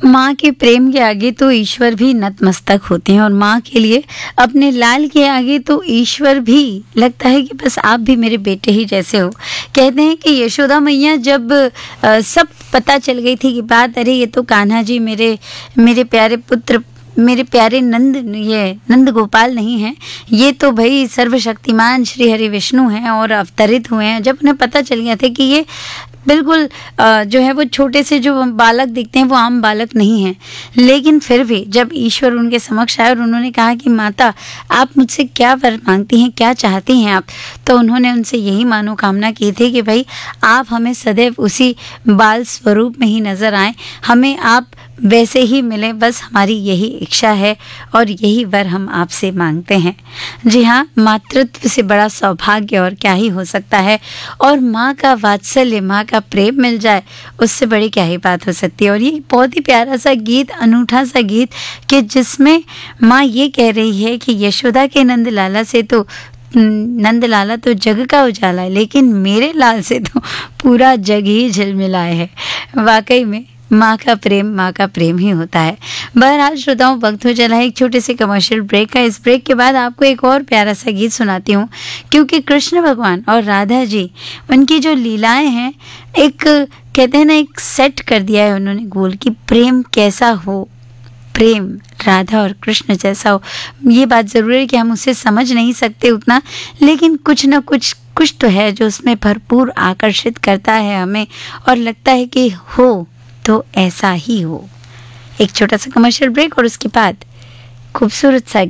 माँ के प्रेम के आगे तो ईश्वर भी नतमस्तक होते हैं, और माँ के लिए अपने लाल के आगे तो ईश्वर भी लगता है कि बस आप भी मेरे बेटे ही जैसे हो। कहते हैं कि यशोदा मैया जब सब पता चल गई थी कि बात, अरे ये तो कान्हा जी मेरे मेरे प्यारे पुत्र, मेरे प्यारे नंद, ये नंद गोपाल नहीं हैं, ये तो भाई सर्वशक्तिमान श्री हरि विष्णु हैं और अवतरित हुए हैं। जब उन्हें पता चल गया था कि ये बिल्कुल जो है वो छोटे से जो बालक दिखते हैं वो आम बालक नहीं हैं, लेकिन फिर भी जब ईश्वर उनके समक्ष आए और उन्होंने कहा कि माता आप मुझसे क्या वर मांगती हैं, क्या चाहती हैं आप, तो उन्होंने उनसे यही मनोकामना की थी कि भाई आप हमें सदैव उसी बाल स्वरूप में ही नज़र आएं, हमें आप वैसे ही मिलें, बस हमारी यही इच्छा है और यही वर हम आपसे मांगते हैं। जी हाँ, मातृत्व से बड़ा सौभाग्य और क्या ही हो सकता है, और माँ का वात्सल्य, माँ का प्रेम मिल जाए, उससे बड़ी क्या ही बात हो सकती है। और ये बहुत ही प्यारा सा गीत, अनूठा सा गीत कि जिसमें माँ ये कह रही है कि यशोदा के नंद लाला से तो नंद लाला तो जग का उजाला है, लेकिन मेरे लाल से तो पूरा जग ही झिलमिलाए है। वाकई में माँ का प्रेम ही होता है। बहरहाल श्रोताओं, वक्त हो चला है एक छोटे से कमर्शियल ब्रेक का। इस ब्रेक के बाद आपको एक और प्यारा सा गीत सुनाती हूँ, क्योंकि कृष्ण भगवान और राधा जी, उनकी जो लीलाएं हैं, एक कहते हैं ना, एक सेट कर दिया है उन्होंने गोल की प्रेम कैसा हो, प्रेम राधा और कृष्ण जैसा हो। ये बात ज़रूर है कि हम उसे समझ नहीं सकते उतना, लेकिन कुछ ना कुछ तो है जो उसमें भरपूर आकर्षित करता है हमें, और लगता है कि हो तो ऐसा ही हो। एक छोटा सा कमर्शियल ब्रेक और उसके बाद खूबसूरत सा